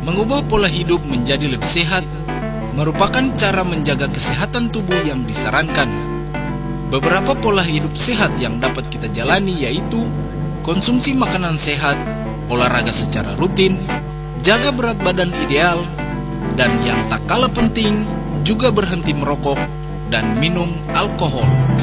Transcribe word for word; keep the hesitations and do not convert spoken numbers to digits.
Mengubah pola hidup menjadi lebih sehat merupakan cara menjaga kesehatan tubuh yang disarankan. Beberapa pola hidup sehat yang dapat kita jalani yaitu konsumsi makanan sehat, olahraga secara rutin, jaga berat badan ideal, dan yang tak kalah penting juga berhenti merokok dan minum alkohol.